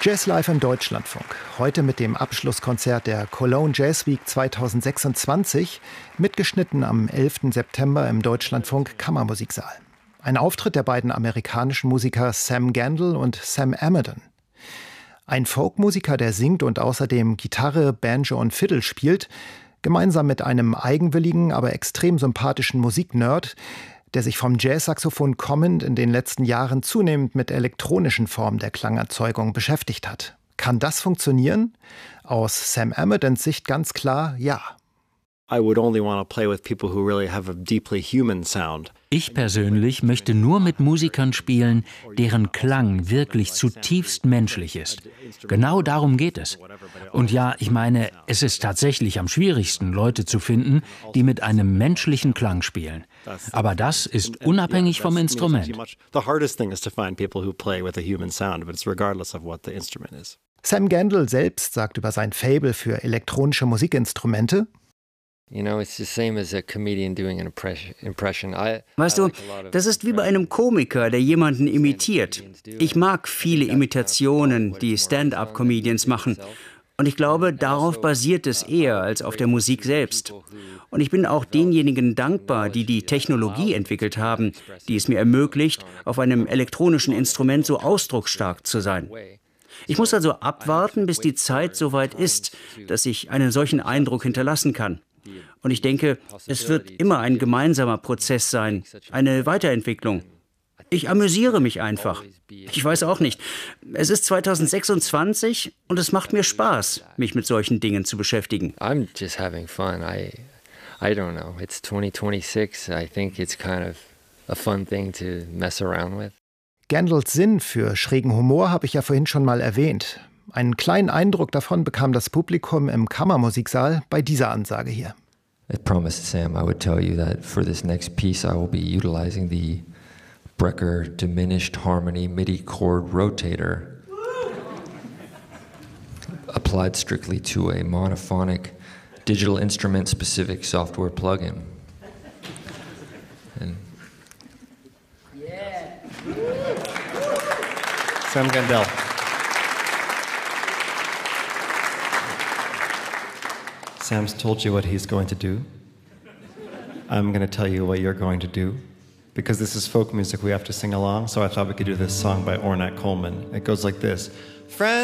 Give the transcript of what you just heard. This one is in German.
Jazz Live im Deutschlandfunk. Heute mit dem Abschlusskonzert der Cologne Jazz Week 2026, mitgeschnitten am 11. September im Deutschlandfunk Kammermusiksaal. Ein Auftritt der beiden amerikanischen Musiker Sam Gendel und Sam Amidon. Ein Folkmusiker, der singt und außerdem Gitarre, Banjo und Fiddle spielt, gemeinsam mit einem eigenwilligen, aber extrem sympathischen Musiknerd, der sich vom Jazzsaxophon kommend in den letzten Jahren zunehmend mit elektronischen Formen der Klangerzeugung beschäftigt hat. Kann das funktionieren? Aus Sam Amidons Sicht ganz klar, ja. Ich persönlich möchte nur mit Musikern spielen, deren Klang wirklich zutiefst menschlich ist. Genau darum geht es. Und ja, ich meine, es ist tatsächlich am schwierigsten, Leute zu finden, die mit einem menschlichen Klang spielen. Aber das ist unabhängig vom Instrument. Sam Gendel selbst sagt über sein Faible für elektronische Musikinstrumente: Weißt du, das ist wie bei einem Komiker, der jemanden imitiert. Ich mag viele Imitationen, die Stand-up-Comedians machen. Und ich glaube, darauf basiert es eher als auf der Musik selbst. Und ich bin auch denjenigen dankbar, die die Technologie entwickelt haben, die es mir ermöglicht, auf einem elektronischen Instrument so ausdrucksstark zu sein. Ich muss also abwarten, bis die Zeit so weit ist, dass ich einen solchen Eindruck hinterlassen kann. Und ich denke, es wird immer ein gemeinsamer Prozess sein, eine Weiterentwicklung. Ich amüsiere mich einfach. Ich weiß auch nicht. Es ist 2026 und es macht mir Spaß, mich mit solchen Dingen zu beschäftigen. I'm just having fun. I don't know. It's 2026. I think it's kind of a fun thing to mess around with. Gendels Sinn für schrägen Humor habe ich ja vorhin schon mal erwähnt. Einen kleinen Eindruck davon bekam das Publikum im Kammermusiksaal bei dieser Ansage hier. I promised Sam I would tell you that for this next piece I will be utilizing the Brecker Diminished Harmony MIDI Chord Rotator applied strictly to a monophonic digital instrument specific software plugin. And Sam Gendel. Sam's told you what he's going to do. I'm going to tell you what you're going to do. Because this is folk music, we have to sing along, so I thought we could do this song by Ornette Coleman. It goes like this. Friends